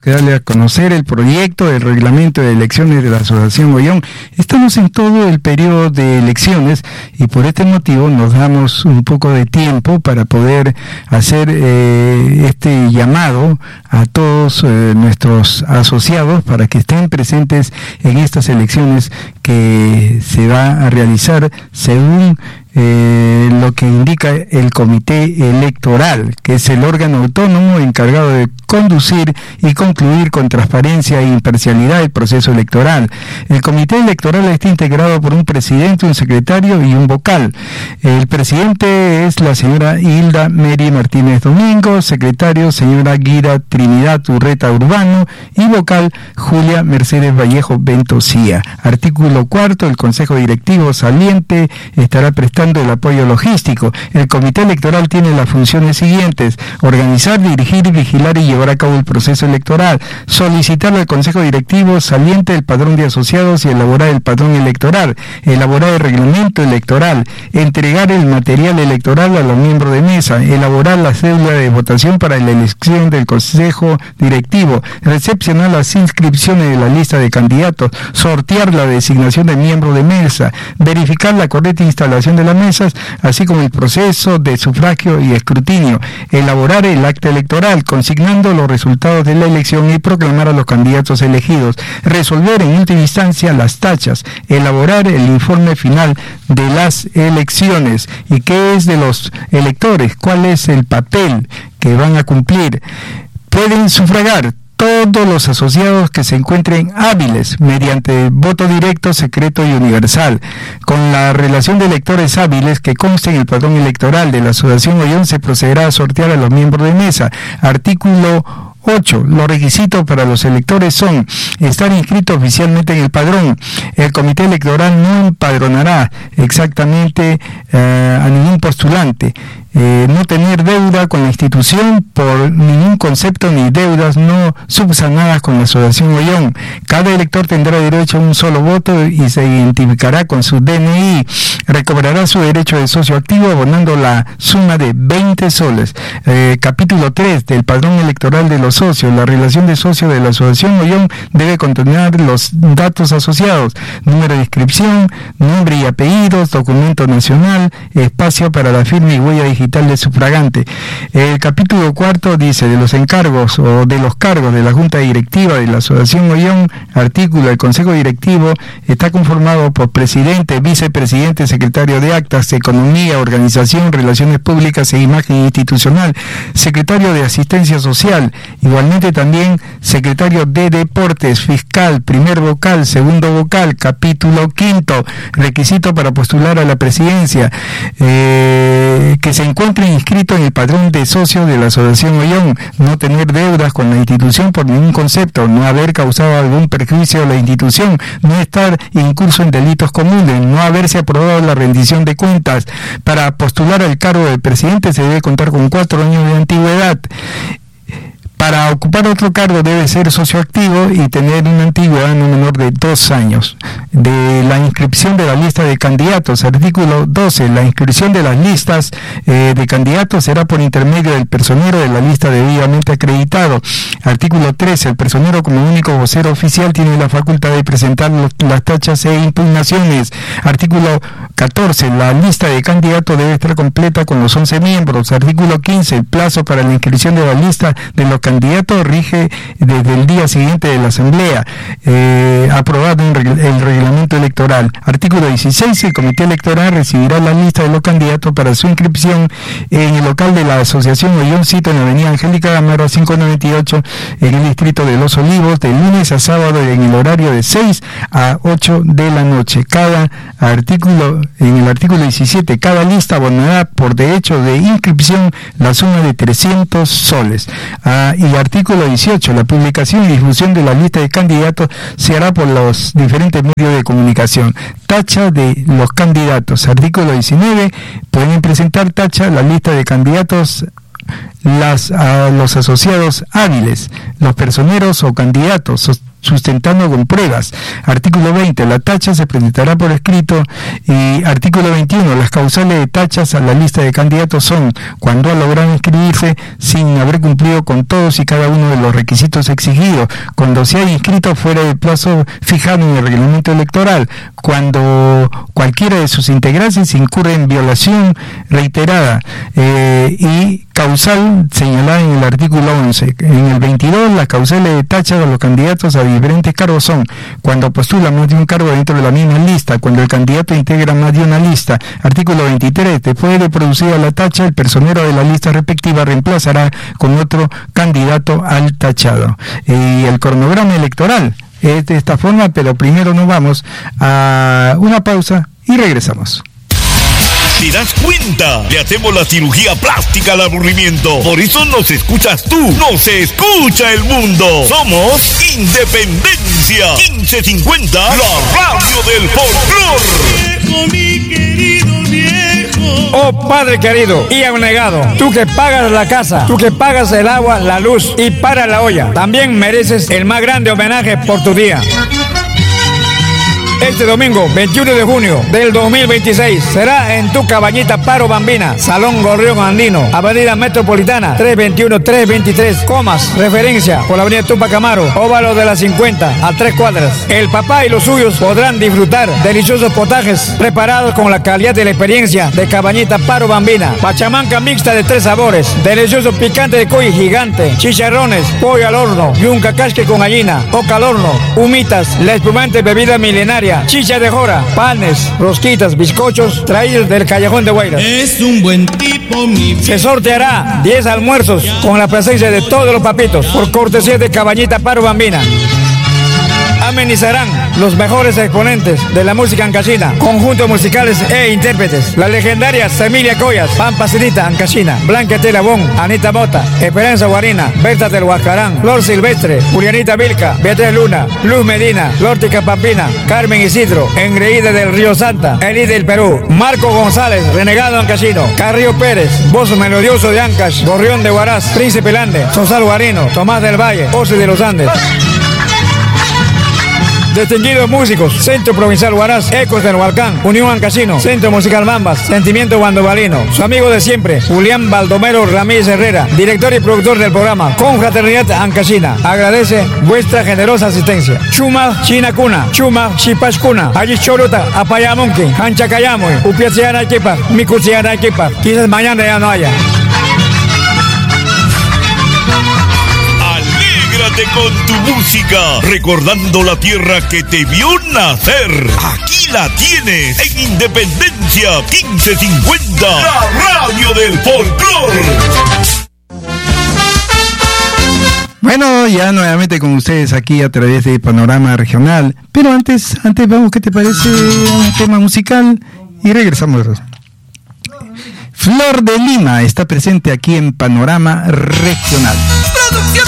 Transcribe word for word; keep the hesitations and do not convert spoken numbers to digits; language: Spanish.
que darle a conocer el proyecto del reglamento de elecciones de la Asociación Ollón. Estamos en todo el periodo de elecciones y por este motivo nos damos un poco de tiempo para poder hacer eh, este llamado a todos eh, nuestros asociados para que estén presentes en estas elecciones que se va a realizar según Eh, lo que indica el Comité Electoral, que es el órgano autónomo encargado de conducir y concluir con transparencia e imparcialidad el proceso electoral. El Comité Electoral está integrado por un presidente, un secretario y un vocal. El presidente es la señora Hilda Mary Martínez Domingo, secretario señora Guida Trinidad Urreta Urbano y vocal Julia Mercedes Vallejo Ventosía. Artículo cuarto, el Consejo Directivo saliente estará prestando el apoyo logístico. El Comité Electoral tiene las funciones siguientes: organizar, dirigir, vigilar y llevar a cabo el proceso electoral, solicitar al Consejo Directivo saliente el padrón de asociados y elaborar el padrón electoral, elaborar el reglamento electoral, entregar el material electoral a los miembros de mesa, elaborar la cédula de votación para la elección del Consejo Directivo, recepcionar las inscripciones de la lista de candidatos, sortear la designación de miembros de mesa, verificar la correcta instalación de las mesas, así como el proceso de sufragio y escrutinio, elaborar el acta electoral, consignando los resultados de la elección y proclamar a los candidatos elegidos, resolver en última instancia las tachas, elaborar el informe final de las elecciones. ¿Y qué es de los electores? ¿Cuál es el papel que van a cumplir? Pueden sufragar todos los asociados que se encuentren hábiles mediante voto directo, secreto y universal. Con la relación de electores hábiles que conste en el padrón electoral de la Asociación Ollón se procederá a sortear a los miembros de mesa. Artículo ocho. Los requisitos para los electores son estar inscritos oficialmente en el padrón. El Comité Electoral no empadronará exactamente eh, a ningún postulante. Eh, no tener deuda con la institución por ningún concepto ni deudas no subsanadas con la Asociación Ollón. Cada elector tendrá derecho a un solo voto y se identificará con su D N I. Recobrará su derecho de socio activo abonando la suma de veinte soles. Eh, capítulo tres del padrón electoral de los socios. La relación de socio de la Asociación Ollón debe contener los datos asociados: número de inscripción, nombre y apellidos, documento nacional, espacio para la firma y huella digital de sufragante. El capítulo cuarto dice de los encargos o de los cargos de la Junta Directiva de la Asociación Ollón. Artículo: el Consejo Directivo está conformado por presidente, vicepresidente, secretario de actas, economía, organización, relaciones públicas e imagen institucional, secretario de asistencia social, igualmente también secretario de deportes, fiscal, primer vocal, segundo vocal. Capítulo quinto, requisito para postular a la presidencia, eh, que se encuentre inscrito en el padrón de socios de la Asociación Ollón, no tener deudas con la institución por ningún concepto, no haber causado algún perjuicio a la institución, no estar incurso en delitos comunes, no haberse aprobado la rendición de cuentas. Para postular al cargo de presidente se debe contar con cuatro años de antigüedad. Para ocupar otro cargo debe ser socio activo y tener una antigüedad no menor de dos años. De la inscripción de la lista de candidatos, artículo doce, la inscripción de las listas eh, de candidatos será por intermedio del personero de la lista debidamente acreditado. Artículo trece, el personero como único vocero oficial tiene la facultad de presentar los, las tachas e impugnaciones. Artículo catorce, la lista de candidatos debe estar completa con los once miembros. Artículo quince, el plazo para la inscripción de la lista de los candidatos rige desde el día siguiente de la asamblea, eh, aprobado en reg- el reglamento electoral. Artículo dieciséis, el Comité Electoral recibirá la lista de los candidatos para su inscripción en el local de la Asociación Ollón, sito en la avenida Angélica Gamero quinientos noventa y ocho, en el distrito de Los Olivos, de lunes a sábado en el horario de seis a ocho de la noche. Cada artículo, en el artículo diecisiete, cada lista abonará por derecho de inscripción la suma de trescientos soles. Ah, y el artículo dieciocho, la publicación y difusión de la lista de candidatos se hará por los diferentes medios de comunicación. Tacha de los candidatos. Artículo diecinueve, pueden presentar tacha la lista de candidatos las a los asociados hábiles, los personeros o candidatos sustentando con pruebas. Artículo veinte, la tacha se presentará por escrito. Y artículo veintiuno, las causales de tachas a la lista de candidatos son cuando ha logrado inscribirse sin haber cumplido con todos y cada uno de los requisitos exigidos, cuando se haya inscrito fuera del plazo fijado en el reglamento electoral, cuando cualquiera de sus integrantes incurre en violación reiterada eh, y causal señalada en el artículo once. En el veintidós, las causales de tacha de los candidatos a diferentes cargos son cuando postula más de un cargo dentro de la misma lista, cuando el candidato integra más de una lista. Artículo veintitrés, después de producida la tacha, el personero de la lista respectiva reemplazará con otro candidato al tachado. Y el cronograma electoral es de esta forma, pero primero nos vamos a una pausa y regresamos. ¿Te das cuenta? Le hacemos la cirugía plástica al aburrimiento. Por eso nos escuchas tú. Nos escucha el mundo. Somos Independencia quince cincuenta, la radio del folclor. Viejo, mi querido viejo. Oh Padre querido y abnegado, tú que pagas la casa, tú que pagas el agua, la luz y para la olla, también mereces el más grande homenaje por tu día. Este domingo, veintiuno de junio del dos mil veintiséis, será en tu cabañita Paro Bambina, Salón Gorrión Andino, Avenida Metropolitana, trescientos veintiuno, trescientos veintitrés, Comas, referencia por la Avenida Tupac Amaru, Óvalo de la cincuenta, a tres cuadras. El papá y los suyos podrán disfrutar deliciosos potajes preparados con la calidad de la experiencia de cabañita Paro Bambina, pachamanca mixta de tres sabores, delicioso picante de coy gigante, chicharrones, pollo al horno, yunca casque con gallina, oca al horno, humitas, la espumante bebida milenaria, chicha de jora, panes, rosquitas, bizcochos traídos del Callejón de Guayras. Es un buen tipo, mi Se sorteará diez almuerzos con la presencia de todos los papitos por cortesía de Cabañita Paro Bambina. Amenizarán los mejores exponentes de la música ancashina, conjuntos musicales e intérpretes. Las legendarias Semilia Coyas, Pampa Sidita Ancashina, Blanca Telabón, Anita Mota, Esperanza Guarina, Berta del Huascarán, Flor Silvestre, Julianita Vilca, Beatriz Luna, Luz Medina, Lórtica Pampina, Carmen Isidro, Engreída del Río Santa, Elí del Perú, Marco González, Renegado Ancashino, Carrillo Pérez, Voz Melodioso de Ancash, Gorrión de Huaraz, Príncipe Lande, Sosal Guarino, Tomás del Valle, José de los Andes. Distinguidos músicos, Centro Provincial Huaraz, Ecos del Hualcán, Unión Ancashino, Centro Musical Bambas, Sentimiento Guandobalino, su amigo de siempre, Julián Baldomero Ramírez Herrera, director y productor del programa Confraternidad Ancashina, agradece vuestra generosa asistencia. Chuma Chinacuna, Chuma Chipashcuna, Allí Choluta, Apayamonki, Hanchacayamoy, Upiachiana Equipa, Mikuchiana Equipa, quizás mañana ya no haya. Con tu música, recordando la tierra que te vio nacer. Aquí la tienes, en Independencia quince cincuenta, la radio del folclor. Bueno, ya nuevamente con ustedes aquí a través de Panorama Regional. Pero antes, antes vamos, ¿qué te parece un tema musical? Y regresamos. Flor de Lima está presente aquí en Panorama Regional.